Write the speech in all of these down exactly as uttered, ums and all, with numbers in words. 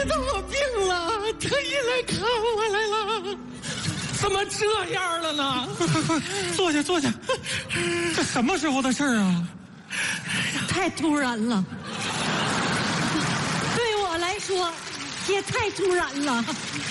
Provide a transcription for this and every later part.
知道我病了，特意来看我来了。 怎么这样了呢？ 坐下，坐下。这什么时候的事儿啊？ 太突然了，对我来说也太突然了。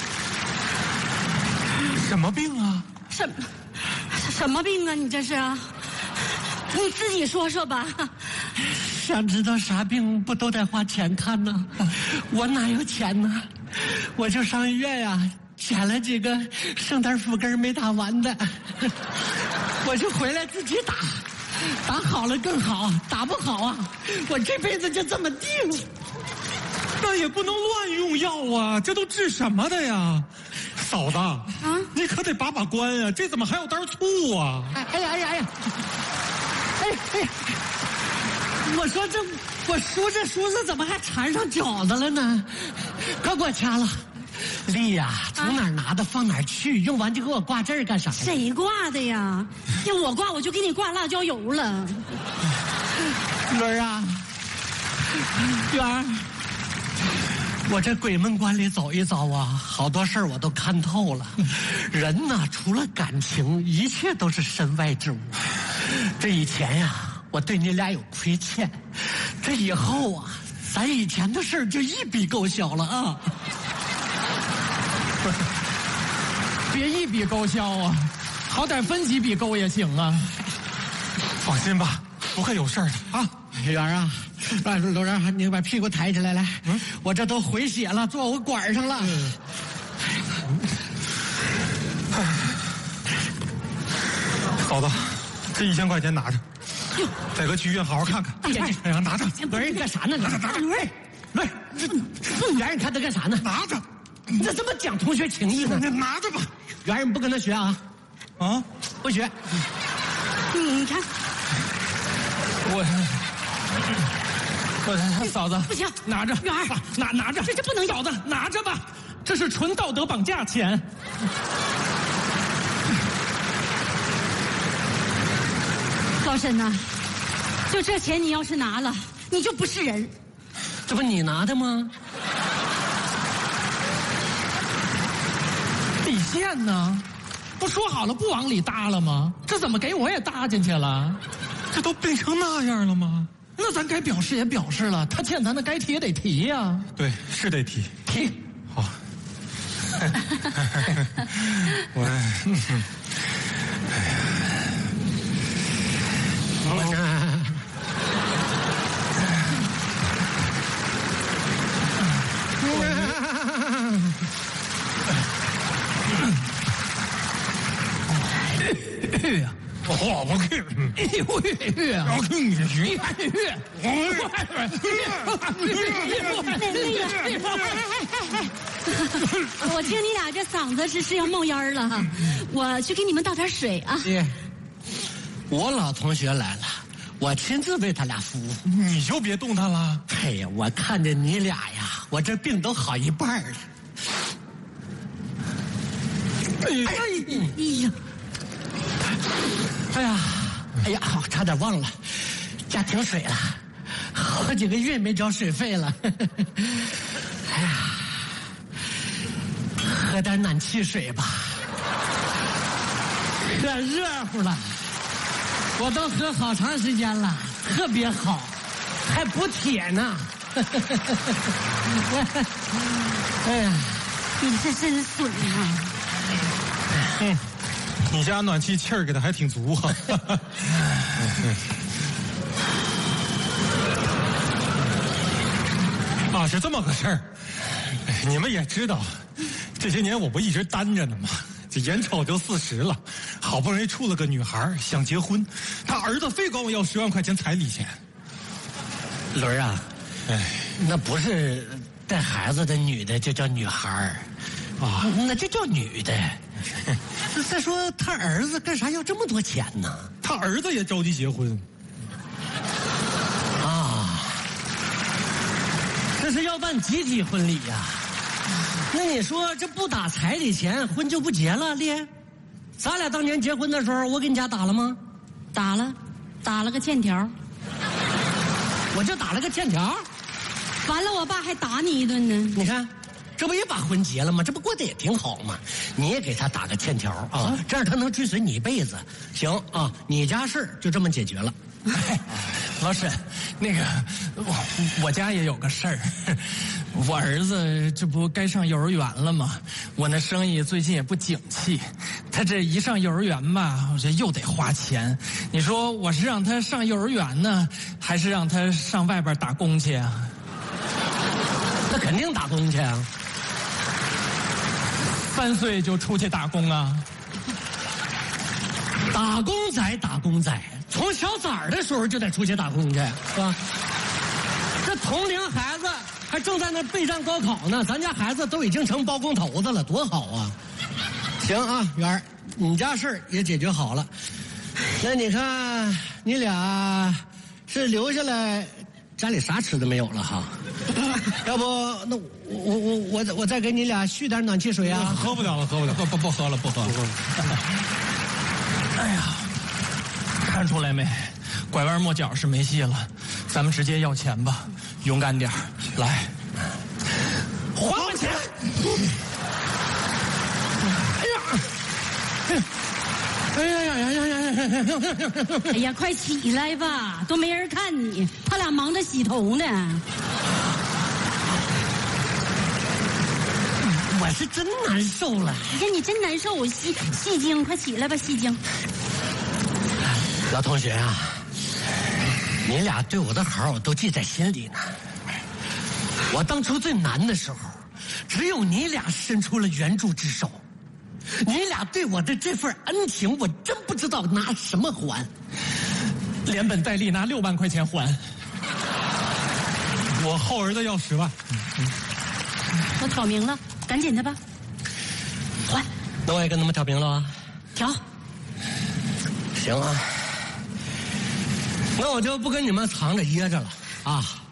什么病啊？ 什么什么病啊？你这是啊？你自己说说吧。 想知道啥病不都得花钱看呢？我哪有钱呢？我就上医院呀，捡了几个圣诞树根没打完的，我就回来自己打，打好了更好，打不好啊，我这辈子就这么地了。 那也不能乱用药啊，这都治什么的呀？嫂子啊，你可得把把关啊，这怎么还有袋醋啊？ 哎哎呀哎呀哎呀！哎哎！我说这我梳着梳子怎么还缠上饺子了呢？快给我掐了！丽呀，从哪儿拿的放哪儿去，用完就给我挂这儿干啥呀？ 谁挂的呀？要我挂我就给你挂辣椒油了。 伦儿啊，元儿，我这鬼门关里走一遭啊，好多事儿我都看透了。人呐，除了感情，一切都是身外之物。这以前呀，我对你俩有亏欠，这以后啊，咱以前的事儿就一笔勾销了啊！ 别一笔勾销啊，好歹分几笔勾也行啊。 放心吧，不会有事儿的啊。 元儿啊，来，罗然，你把屁股抬起来，来，嗯、我这都回血了，坐我管上了。嗯、 嫂子，这一千块钱拿着，再搁去医院好好看看。 哎呀， 哎呀，拿着。 罗然，你干啥呢？拿着，拿着。喂，喂，这元儿，你看他干啥呢？ 拿着。 你这怎么讲同学情谊呢？ 你拿着吧。 元儿，你不跟他学啊？ 啊， 不学。 你你看， 我。我嫂子不行， 拿着， 元儿， 拿拿着， 这这不能， 嫂子拿着吧，这是纯道德绑架钱。 高深呐，就这钱你要是拿了，你就不是人。 这不你拿的吗？ 底线呢？不说好了不往里搭了吗？这怎么给我也搭进去了？ 这都病成那样了吗？ 那咱该表示也表示了，他欠咱的该提也得提呀、啊。 对，是得提。 提。 好。我，哎呀， 我这。 呀， 我我去， 哎呦喂呀， 我去你去， 你看去， 我听你俩这嗓子是是要冒烟了哈，我去给你们倒点水啊。 我老同学来了，我亲自为他俩服务。 你就别动弹了。 哎呀，我看见你俩呀，我这病都好一半了。 哎呀，哎呀。 哎呀，哎呀，差点忘了，家停水了，好几个月没交水费了。哎呀，喝点暖气水吧，可热乎了，我都喝好长时间了，特别好，还补铁呢。哎呀， 你这真损啊！ 嗯。你家暖气气儿给的还挺足啊！啊，是这么个事儿。你们也知道，这些年我不一直单着呢吗？这眼瞅就四十了，好不容易处了个女孩，想结婚，他儿子非管我要十万块钱彩礼钱。 伦儿啊， 哎， 那不是带孩子的女的就叫女孩儿啊，那就叫女的。再说他儿子干啥要这么多钱呢？ 他儿子也着急结婚啊！这是要办集体婚礼呀、啊？那你说这不打彩礼钱，婚就不结了？丽，咱俩当年结婚的时候，我给你家打了吗？ 打了，打了个欠条。 我就打了个欠条。 完了，我爸还打你一顿呢。 你看， 这不也把婚结了吗？这不过得也挺好嘛。你也给他打个欠条啊，这样他能追随你一辈子。行啊，你家事儿就这么解决了。 哎，老沈，那个我我家也有个事儿，我儿子这不该上幼儿园了吗？我那生意最近也不景气，他这一上幼儿园吧，我这又得花钱。你说我是让他上幼儿园呢，还是让他上外边打工去啊？ 那肯定打工去啊！ 三岁就出去打工啊？ 打工仔，打工仔。从小崽儿的时候就得出去打工去，是吧？这同龄孩子还正在那备战高考呢，咱家孩子都已经成包工头子了，多好啊！行啊，元儿，你家事儿也解决好了。那你看，你俩是留下来，家里啥吃的没有了哈？要不，那我我我我我再给你俩续点暖气水啊？ 喝不了了，喝不了， 不不不喝了，不喝了。哎呀！看出来没？拐弯抹角是没戏了，咱们直接要钱吧，勇敢点来，还我钱！ 哎呀呀呀呀呀呀！ 哎呀，快起来吧，都没人看你，他俩忙着洗头呢。 我是真难受了。 哎呀，你真难受，我戏戏精，快起来吧，戏精。 老同学啊，你俩对我的好我都记在心里呢。我当初最难的时候，只有你俩伸出了援助之手。你俩对我的这份恩情，我真不知道拿什么还， 连本带利拿六万块钱还。 我后儿子要十万。 我挑明了，赶紧的吧，还。 那我也跟他们挑明了啊。 挑。 行啊。那我就不跟你们藏着掖着了啊！